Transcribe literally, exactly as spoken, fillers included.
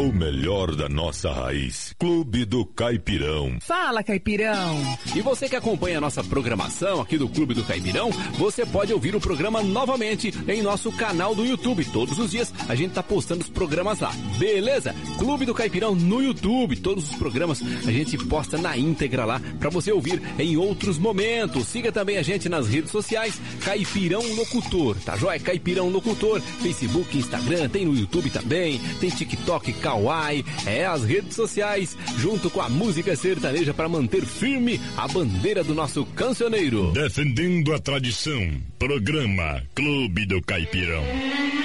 O melhor da nossa raiz. Clube do Caipirão. Fala, Caipirão. E você que acompanha a nossa programação aqui do Clube do Caipirão, você pode ouvir o programa novamente em nosso canal do YouTube. Todos os dias a gente tá postando os programas lá. Beleza? Clube do Caipirão no YouTube. Todos os programas a gente posta na íntegra lá para você ouvir em outros momentos. Siga também a gente nas redes sociais. Caipirão Locutor. Tá joia? Caipirão Locutor. Facebook, Instagram, tem no YouTube também. Tem TikTok, Kawaii. É as redes sociais. Junto com a música sertaneja para manter firme a bandeira do nosso cancioneiro. Defendendo a tradição. Programa Clube do Caipirão.